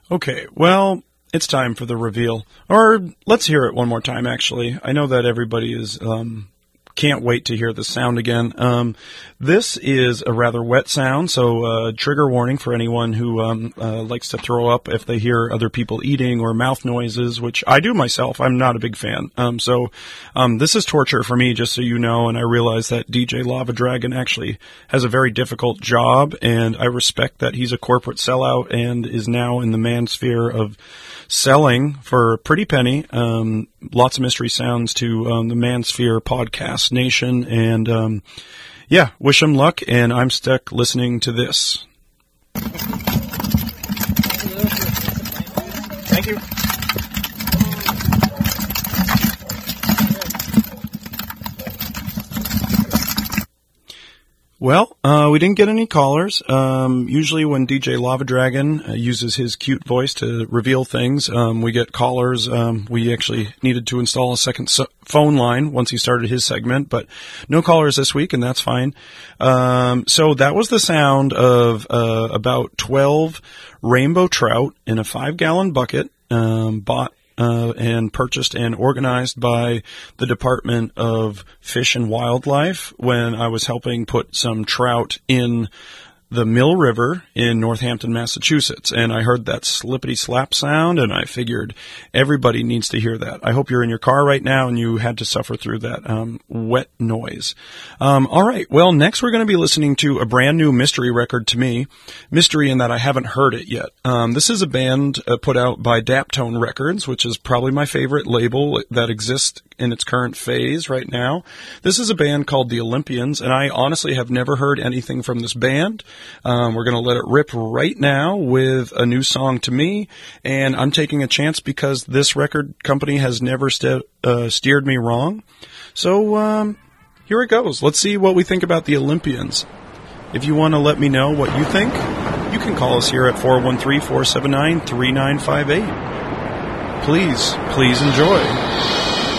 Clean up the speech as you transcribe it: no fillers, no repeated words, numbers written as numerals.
Okay, well, it's time for the reveal. Or let's hear it one more time, actually. I know that everybody is can't wait to hear the sound again. This is a rather wet sound, so trigger warning for anyone who likes to throw up if they hear other people eating or mouth noises, which I do myself. I'm not a big fan. So this is torture for me, just so you know, and I realize that DJ Lava Dragon actually has a very difficult job, and I respect that he's a corporate sellout and is now in the manosphere of selling for a pretty penny. Lots of mystery sounds to the Mansphere podcast nation, and yeah, wish him luck, and I'm stuck listening to this. Thank you. Well, we didn't get any callers. Usually when DJ Lava Dragon uses his cute voice to reveal things, we get callers. We actually needed to install a second phone line once he started his segment, but no callers this week, and that's fine. So that was the sound of about 12 rainbow trout in a 5-gallon bucket, bought and purchased and organized by the Department of Fish and Wildlife when I was helping put some trout in the Mill River in Northampton, Massachusetts. And I heard that slippity slap sound, and I figured everybody needs to hear that. I hope you're in your car right now and you had to suffer through that wet noise. All right. Well, next we're going to be listening to a brand new mystery record to me. Mystery in that I haven't heard it yet. This is a band put out by Daptone Records, which is probably my favorite label that exists in its current phase right now. This is a band called The Olympians, and I honestly have never heard anything from this band. We're going to let it rip right now with a new song to me, and I'm taking a chance because this record company has never steered me wrong. So here it goes. Let's see what we think about The Olympians. If you want to let me know what you think, you can call us here at 413-479-3958. Please enjoy.